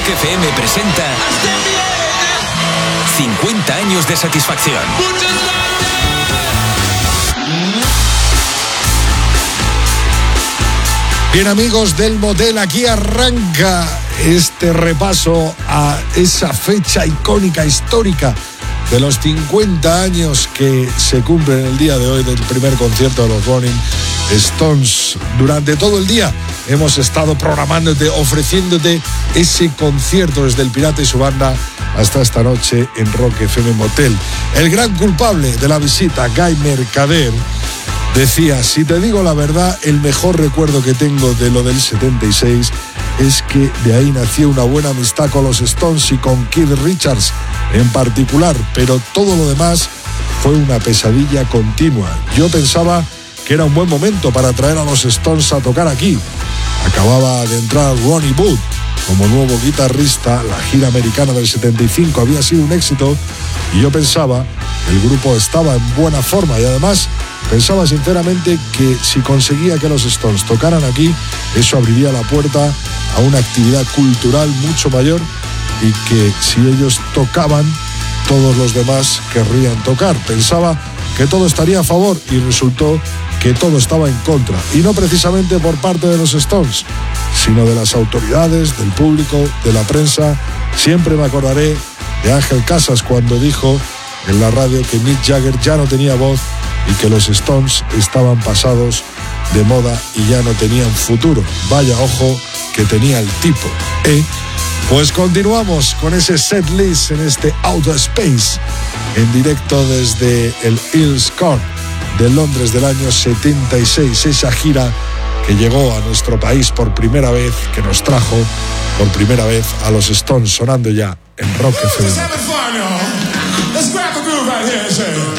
Rock FM presenta 50 años de satisfacción. Bien, amigos del motel, aquí arranca este repaso a esa fecha icónica, histórica de los 50 años que se cumplen el día de hoy del primer concierto de los Rolling Stones. Durante todo el día hemos estado programándote, ofreciéndote ese concierto desde el Pirata y su banda hasta esta noche en Rock FM Motel. El gran culpable de la visita, Guy Mercader, decía: si te digo la verdad, el mejor recuerdo que tengo de lo del 76 es que de ahí nació una buena amistad con los Stones y con Keith Richards en particular, pero todo lo demás fue una pesadilla continua. Yo pensaba que era un buen momento para traer a los Stones a tocar aquí. Acababa de entrar Ronnie Wood como nuevo guitarrista, la gira americana del 75 había sido un éxito y yo pensaba que el grupo estaba en buena forma y además pensaba sinceramente que si conseguía que los Stones tocaran aquí, eso abriría la puerta a una actividad cultural mucho mayor y que si ellos tocaban, todos los demás querrían tocar. Pensaba que todo estaría a favor y resultó que todo estaba en contra. Y no precisamente por parte de los Stones, sino de las autoridades, del público, de la prensa. Siempre me acordaré de Ángel Casas cuando dijo en la radio que Mick Jagger ya no tenía voz y que los Stones estaban pasados de moda y ya no tenían futuro. Vaya ojo que tenía el tipo, ¿eh? Pues continuamos con ese set list en este Outer Space, en directo desde el Earls Court de Londres del año 76, esa gira que llegó a nuestro país por primera vez, que nos trajo por primera vez a los Stones sonando ya en Rock FM.